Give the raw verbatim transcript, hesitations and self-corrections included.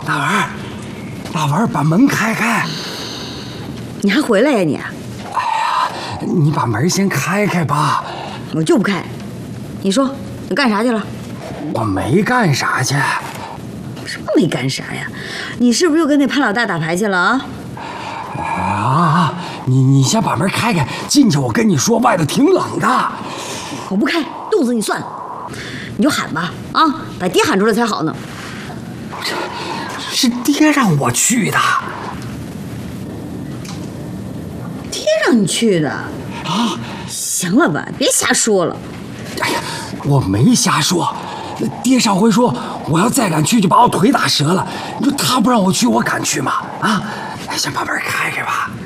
大文，大文，把门开开！ 你还回来呀你？ 哎呀，你把门先开开吧。 我就不开。你说你干啥去了？ 我没干啥去。 什么没干啥呀？你是不是又跟那潘老大打牌去了啊？ 啊！你你先把门开开，进去我跟你说，外头挺冷的。 我不开，冻死你算了。你就喊吧，啊，把爹喊出来才好呢。 这是爹让我去的。 爹让你去的啊？ 行了吧，别瞎说了。 哎呀，我没瞎说。爹上回说我要再敢去就把我腿打折了。你说他不让我去，我敢去吗？啊，先把门开开吧。